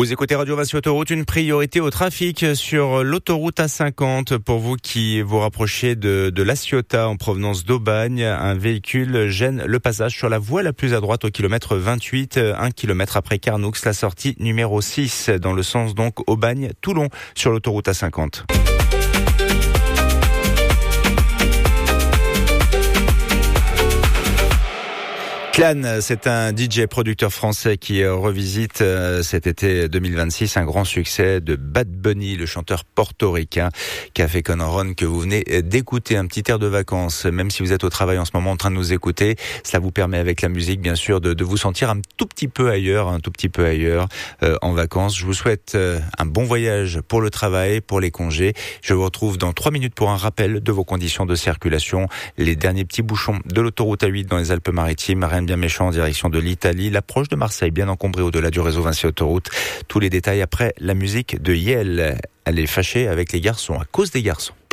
Vous écoutez Radio Vinci Autoroute, une priorité au trafic sur l'autoroute A50 pour vous qui vous rapprochez de La Ciotat en provenance d'Aubagne. Un véhicule gêne le passage sur la voie la plus à droite au kilomètre 28, 1 kilomètre après Carnoux, la sortie numéro 6 dans le sens donc Aubagne-Toulon sur l'autoroute A50. Clan, c'est un DJ producteur français qui revisite cet été 2026 un grand succès de Bad Bunny, le chanteur portoricain Café Con Ron que vous venez d'écouter. Un petit air de vacances, même si vous êtes au travail en ce moment en train de nous écouter, cela vous permet avec la musique bien sûr de vous sentir un tout petit peu ailleurs en vacances. Je vous souhaite un bon voyage pour le travail, pour les congés. Je vous retrouve dans 3 minutes pour un rappel de vos conditions de circulation. Les derniers petits bouchons de l'autoroute A8 dans les Alpes-Maritimes, rien bien méchant en direction de l'Italie, l'approche de Marseille bien encombrée au-delà du réseau Vinci Autoroute. Tous les détails après la musique de Yel. Elle est fâchée avec les garçons, à cause des garçons.